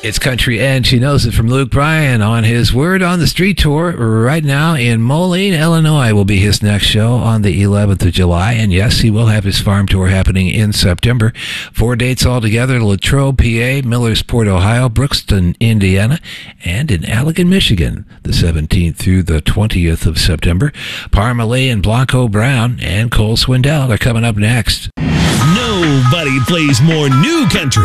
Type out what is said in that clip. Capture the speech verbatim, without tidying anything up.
It's Country and She Knows It from Luke Bryan on his Word on the Street tour right now in Moline, Illinois will be his next show on the eleventh of July. And yes, he will have his farm tour happening in September. Four dates altogether: Latrobe, P A, Millersport, Ohio, Brookston, Indiana, and in Allegan, Michigan, the seventeenth through the twentieth of September. Parmalee and Blanco Brown and Cole Swindell are coming up next. Nobody plays more new country